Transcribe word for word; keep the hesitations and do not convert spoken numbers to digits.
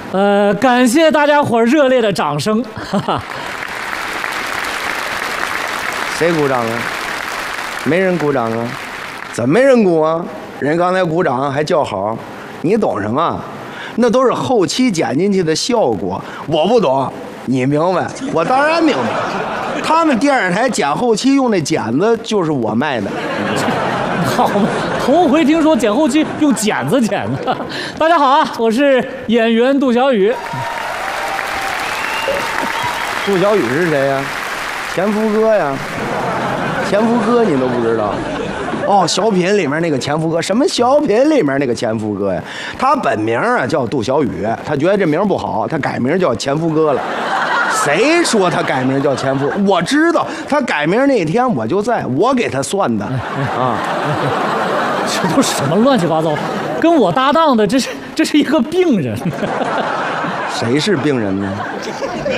呃，感谢大家伙热烈的掌声。哈哈。 谁鼓掌啊？没人鼓掌啊？怎么没人鼓啊？人刚才鼓掌还叫好，你懂什么？那都是后期剪进去的效果，我不懂，你明白？我当然明白。他们电视台剪后期用那剪子就是我卖的。 好嘛，头回听说剪后期用剪子剪的。大家好啊，我是演员杜小雨。 杜小雨是谁呀？前夫哥呀。前夫哥你都不知道？哦，小品里面那个前夫哥，什么小品里面那个前夫哥呀？他本名啊叫杜小雨，他觉得这名不好，他改名叫前夫哥了。谁说他改名叫前夫？我知道，他改名那天我就在，我给他算的啊。 这都什么乱七八糟？跟我搭档的，这是这是一个病人。 谁是病人呢？